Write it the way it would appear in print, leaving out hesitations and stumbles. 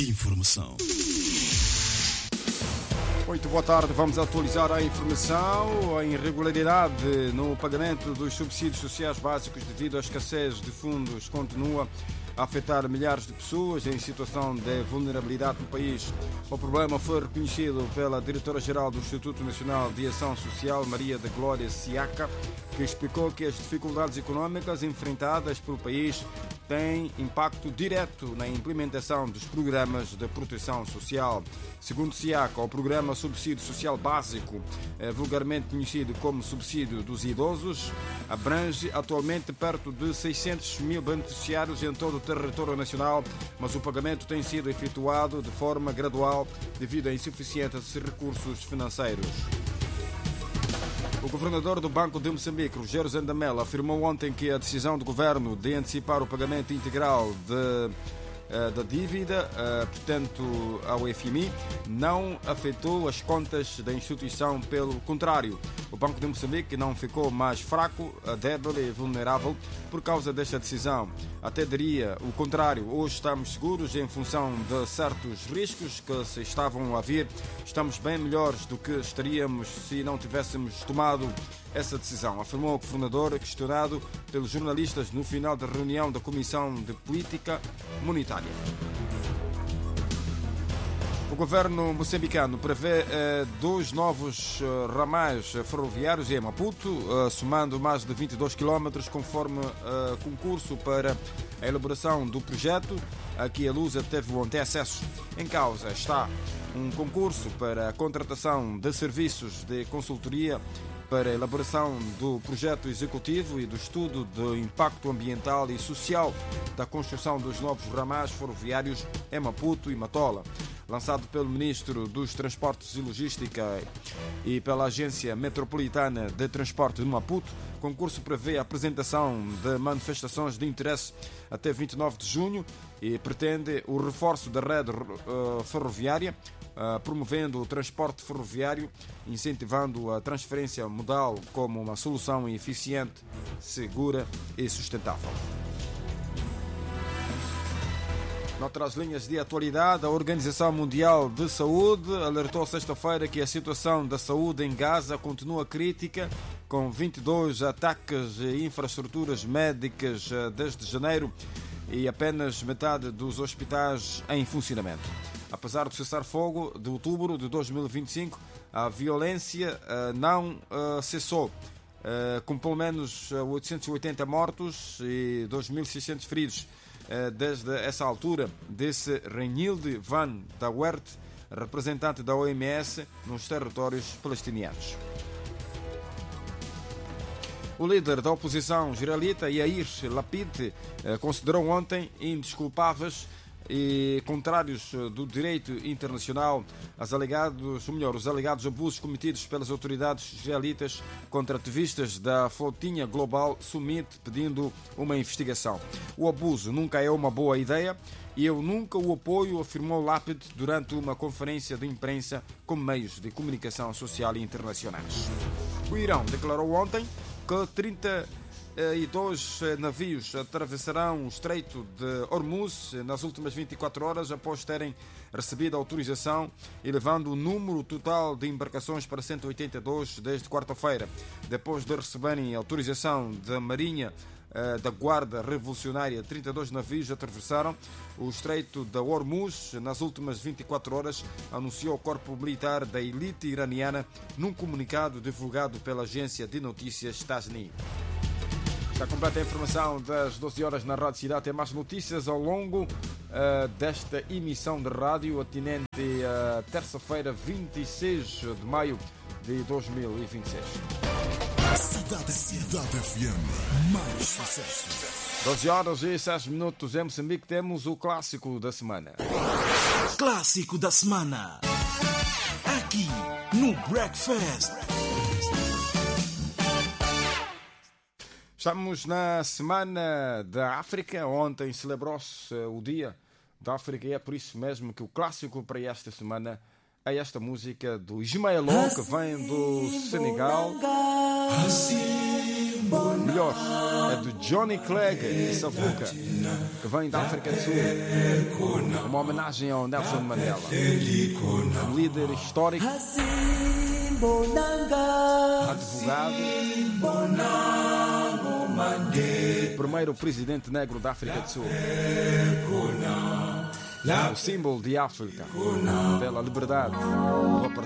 Informação. Muito boa tarde, vamos atualizar a informação. A irregularidade no pagamento dos subsídios sociais básicos devido à escassez de fundos continua a afetar milhares de pessoas em situação de vulnerabilidade no país. O problema foi reconhecido pela diretora-geral do Instituto Nacional de Ação Social, Maria da Glória Siaka, que explicou que as dificuldades econômicas enfrentadas pelo país têm impacto direto na implementação dos programas de proteção social. Segundo Siaka, o programa Subsídio Social Básico, vulgarmente conhecido como Subsídio dos Idosos, abrange atualmente perto de 600 mil beneficiários em todo o território nacional, mas o pagamento tem sido efetuado de forma gradual devido a insuficientes recursos financeiros. O governador do Banco de Moçambique, Rogério Zandamela, afirmou ontem que a decisão do governo de antecipar o pagamento integral da dívida, portanto, ao FMI, não afetou as contas da instituição. Pelo contrário, o Banco de Moçambique não ficou mais fraco, débil e vulnerável por causa desta decisão. Até diria o contrário. Hoje estamos seguros em função de certos riscos que se estavam a vir. Estamos bem melhores do que estaríamos se não tivéssemos tomado essa decisão, afirmou o governador, questionado pelos jornalistas no final da reunião da Comissão de Política Monetária. O governo moçambicano prevê 2 novos ramais ferroviários em Maputo, somando mais de 22 quilómetros, conforme concurso para a elaboração do projeto a que a Lusa teve ontem acesso. Em causa está um concurso para a contratação de serviços de consultoria para a elaboração do projeto executivo e do estudo do impacto ambiental e social da construção dos novos ramais ferroviários em Maputo e Matola. Lançado pelo Ministro dos Transportes e Logística e pela Agência Metropolitana de Transporte de Maputo, o concurso prevê a apresentação de manifestações de interesse até 29 de junho e pretende o reforço da rede ferroviária, promovendo o transporte ferroviário, incentivando a transferência modal como uma solução eficiente, segura e sustentável. Noutras linhas de atualidade, a Organização Mundial de Saúde alertou sexta-feira que a situação da saúde em Gaza continua crítica, com 22 ataques e infraestruturas médicas desde janeiro e apenas metade dos hospitais em funcionamento. Apesar do cessar-fogo de outubro de 2025, a violência não cessou, com pelo menos 880 mortos e 2.600 feridos desde essa altura, disse Reinilde van der Wert, representante da OMS nos territórios palestinianos. O líder da oposição israelita, Yair Lapid, considerou ontem indesculpáveis e contrários do direito internacional os alegados abusos cometidos pelas autoridades israelitas contra ativistas da flotinha global Summit, pedindo uma investigação. O abuso nunca é uma boa ideia e eu nunca o apoio, afirmou Lapid durante uma conferência de imprensa com meios de comunicação social internacionais. O Irão declarou ontem que 32 navios atravessarão o Estreito de Hormuz nas últimas 24 horas após terem recebido autorização, elevando o número total de embarcações para 182 desde quarta-feira. Depois de receberem autorização da Marinha da Guarda Revolucionária, 32 navios atravessaram o Estreito de Hormuz nas últimas 24 horas, anunciou o corpo militar da elite iraniana num comunicado divulgado pela agência de notícias Tasnim. Está completa a informação das 12 horas na Rádio Cidade. Tem mais notícias ao longo desta emissão de rádio, atinente a terça-feira, 26 de maio de 2026. Cidade FM, mais sucesso. 12 horas e 6 minutos em Moçambique, temos o clássico da semana. Clássico da semana. Aqui no Breakfast. Estamos na Semana da África. Ontem celebrou-se o Dia da África e é por isso mesmo que o clássico para esta semana é esta música do Ismael Lo, que vem do Senegal. Assim Melhor, é do Johnny Clegg e Savuka, que vem da África do Sul. Uma homenagem ao Nelson Mandela, um líder histórico, advogado, o primeiro presidente negro da África do Sul, o símbolo de África, pela liberdade, do